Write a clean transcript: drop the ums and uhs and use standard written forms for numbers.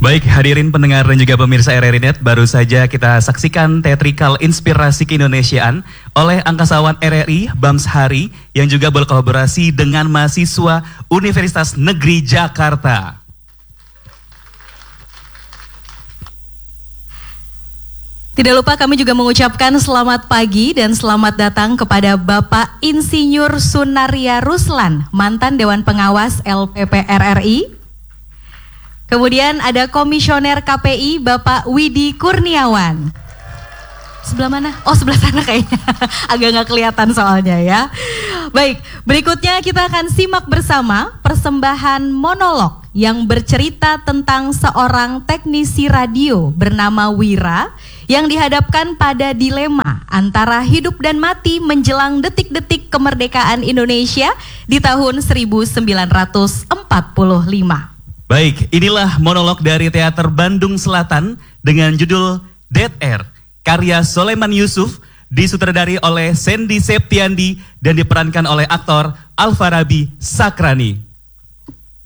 Baik, hadirin pendengar dan juga pemirsa RRI Net, baru saja kita saksikan teatrikal inspirasi keindonesiaan oleh angkasawan RRI Bams Hari yang juga berkolaborasi dengan mahasiswa Universitas Negeri Jakarta. Tidak lupa kami juga mengucapkan selamat pagi dan selamat datang kepada Bapak Insinyur Sunaria Ruslan, mantan Dewan Pengawas LPP RRI. Kemudian ada Komisioner KPI Bapak Widi Kurniawan. Sebelah mana? Oh, sebelah sana kayaknya. Agak nggak kelihatan soalnya ya. Baik, berikutnya kita akan simak bersama persembahan monolog yang bercerita tentang seorang teknisi radio bernama Wira yang dihadapkan pada dilema antara hidup dan mati menjelang detik-detik kemerdekaan Indonesia di tahun 1945. Baik, inilah monolog dari Teater Bandung Selatan dengan judul Dead Air, karya Soleman Yusuf, disutradari oleh Sandy Septiandi dan diperankan oleh aktor Alfarabi Sakrani.